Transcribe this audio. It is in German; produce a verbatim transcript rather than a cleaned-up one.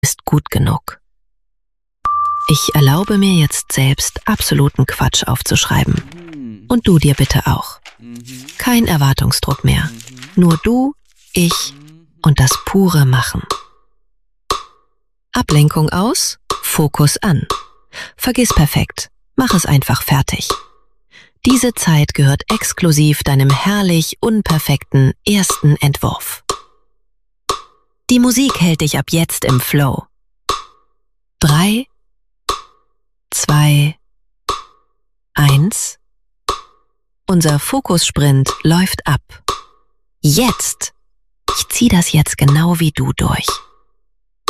ist gut genug. Ich erlaube mir jetzt selbst, absoluten Quatsch aufzuschreiben. Und du dir bitte auch. Kein Erwartungsdruck mehr. Nur du, ich und das pure Machen. Ablenkung aus, Fokus an. Vergiss perfekt, mach es einfach fertig. Diese Zeit gehört exklusiv deinem herrlich unperfekten ersten Entwurf. Die Musik hält dich ab jetzt im Flow. Drei, zwei, eins. Unser Fokussprint läuft ab. Jetzt! Ich zieh das jetzt genau wie du durch.